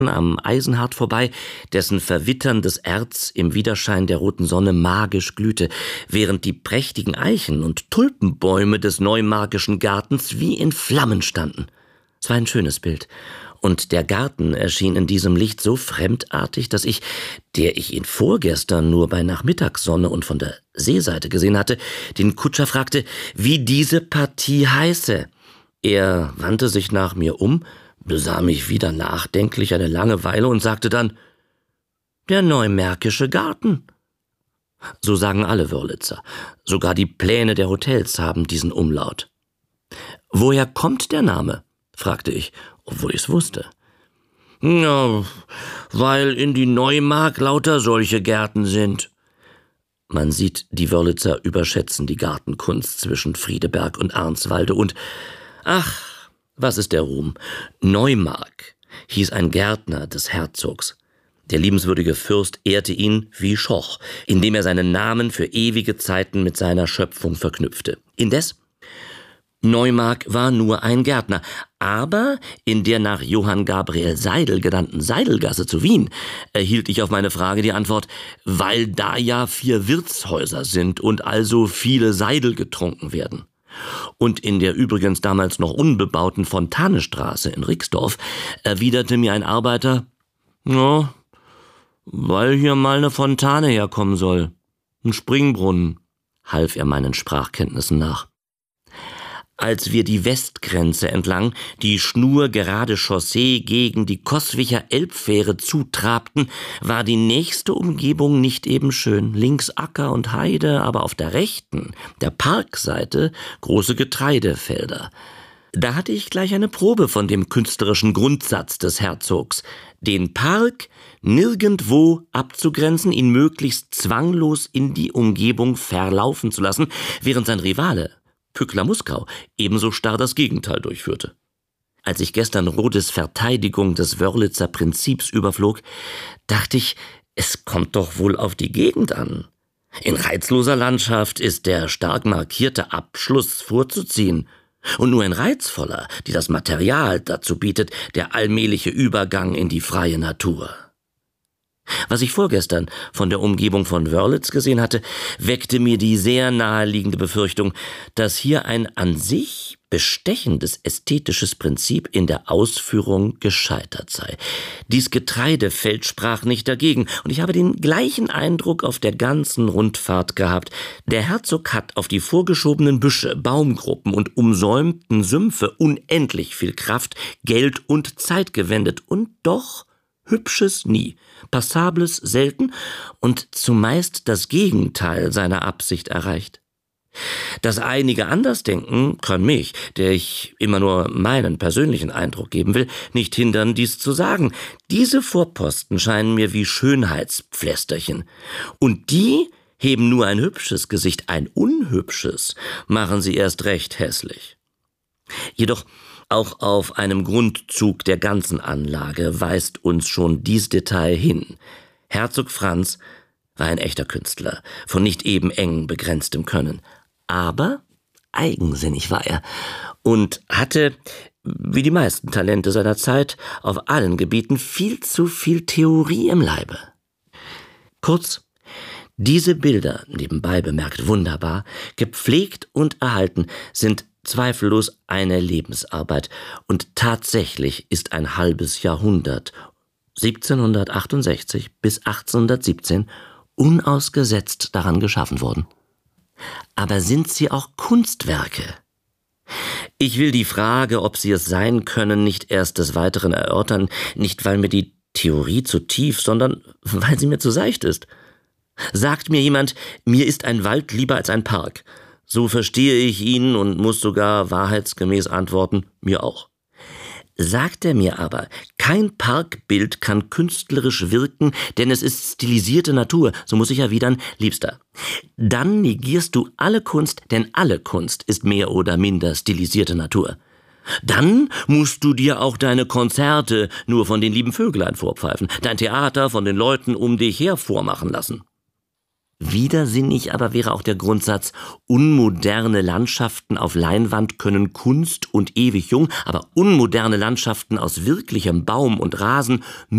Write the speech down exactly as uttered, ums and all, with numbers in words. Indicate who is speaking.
Speaker 1: am Eisenhart vorbei, dessen verwitterndes Erz im Widerschein der roten Sonne magisch glühte, während die prächtigen Eichen und Tulpenbäume des neumarkischen Gartens wie in Flammen standen. Es war ein schönes Bild, und der Garten erschien in diesem Licht so fremdartig, dass ich, der ich ihn vorgestern nur bei Nachmittagssonne und von der Seeseite gesehen hatte, den Kutscher fragte, wie diese Partie heiße. Er wandte sich nach mir um, besah mich wieder nachdenklich eine lange Weile und sagte dann, »Der neumärkische Garten.« So sagen alle Wörlitzer. Sogar die Pläne der Hotels haben diesen Umlaut. »Woher kommt der Name?« fragte ich, obwohl ich's wusste. »Ja, weil in die Neumark lauter solche Gärten sind.« Man sieht, die Wörlitzer überschätzen die Gartenkunst zwischen Friedeberg und Arnswalde und, ach, was ist der Ruhm? Neumark hieß ein Gärtner des Herzogs. Der liebenswürdige Fürst ehrte ihn wie Schoch, indem er seinen Namen für ewige Zeiten mit seiner Schöpfung verknüpfte. Indes, Neumark war nur ein Gärtner, aber in der nach Johann Gabriel Seidel genannten Seidelgasse zu Wien erhielt ich auf meine Frage die Antwort, weil da ja vier Wirtshäuser sind und also viele Seidel getrunken werden. Und in der übrigens damals noch unbebauten Fontanestraße in Rixdorf erwiderte mir ein Arbeiter, »Ja, weil hier mal eine Fontane herkommen soll. Ein Springbrunnen«, half er meinen Sprachkenntnissen nach. Als wir die Westgrenze entlang, die schnurgerade Chaussee gegen die Coswicher Elbfähre zutrabten, war die nächste Umgebung nicht eben schön. Links Acker und Heide, aber auf der rechten, der Parkseite, große Getreidefelder. Da hatte ich gleich eine Probe von dem künstlerischen Grundsatz des Herzogs, den Park nirgendwo abzugrenzen, ihn möglichst zwanglos in die Umgebung verlaufen zu lassen, während sein Rivale, Pückler-Muskau, ebenso starr das Gegenteil durchführte. Als ich gestern Rodes Verteidigung des Wörlitzer Prinzips überflog, dachte ich, es kommt doch wohl auf die Gegend an. In reizloser Landschaft ist der stark markierte Abschluss vorzuziehen und nur in reizvoller, die das Material dazu bietet, der allmähliche Übergang in die freie Natur. Was ich vorgestern von der Umgebung von Wörlitz gesehen hatte, weckte mir die sehr naheliegende Befürchtung, dass hier ein an sich bestechendes ästhetisches Prinzip in der Ausführung gescheitert sei. Dies Getreidefeld sprach nicht dagegen, und ich habe den gleichen Eindruck auf der ganzen Rundfahrt gehabt. Der Herzog hat auf die vorgeschobenen Büsche, Baumgruppen und umsäumten Sümpfe unendlich viel Kraft, Geld und Zeit gewendet, und doch Hübsches nie, Passables selten und zumeist das Gegenteil seiner Absicht erreicht. Dass einige anders denken, kann mich, der ich immer nur meinen persönlichen Eindruck geben will, nicht hindern, dies zu sagen. Diese Vorposten scheinen mir wie Schönheitspflästerchen. Und die heben nur ein hübsches Gesicht, ein unhübsches machen sie erst recht hässlich. Jedoch auch auf einem Grundzug der ganzen Anlage weist uns schon dies Detail hin. Herzog Franz war ein echter Künstler, von nicht eben eng begrenztem Können. Aber eigensinnig war er und hatte, wie die meisten Talente seiner Zeit, auf allen Gebieten viel zu viel Theorie im Leibe. Kurz, diese Bilder, nebenbei bemerkt wunderbar, gepflegt und erhalten, sind zweifellos eine Lebensarbeit, und tatsächlich ist ein halbes Jahrhundert, siebzehnhundertachtundsechzig bis achtzehnhundertsiebzehn, unausgesetzt daran geschaffen worden. Aber sind sie auch Kunstwerke? Ich will die Frage, ob sie es sein können, nicht erst des Weiteren erörtern, nicht weil mir die Theorie zu tief, sondern weil sie mir zu seicht ist. Sagt mir jemand, mir ist ein Wald lieber als ein Park, so verstehe ich ihn und muss sogar wahrheitsgemäß antworten, mir auch. Sagt er mir aber, kein Parkbild kann künstlerisch wirken, denn es ist stilisierte Natur, so muss ich erwidern, Liebster, dann negierst du alle Kunst, denn alle Kunst ist mehr oder minder stilisierte Natur. Dann musst du dir auch deine Konzerte nur von den lieben Vöglein vorpfeifen, dein Theater von den Leuten um dich her vormachen lassen. Widersinnig aber wäre auch der Grundsatz, unmoderne Landschaften auf Leinwand können Kunst und ewig jung, aber unmoderne Landschaften aus wirklichem Baum und Rasen